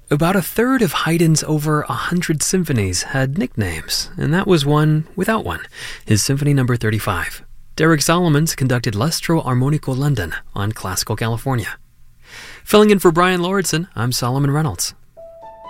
About a third of Haydn's over 100 symphonies had nicknames, and that was one without one, his Symphony No. 35. Derek Solomons conducted L'Estro Armonico London on Classical California. Filling in for Brian Lauritsen, I'm Solomon Reynolds.